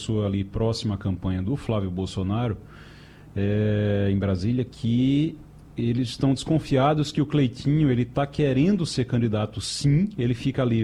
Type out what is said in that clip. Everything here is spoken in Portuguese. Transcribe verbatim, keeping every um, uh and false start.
pessoa ali próxima à campanha do Flávio Bolsonaro, é, em Brasília, que eles estão desconfiados que o Cleitinho ele está querendo ser candidato, sim. Ele fica ali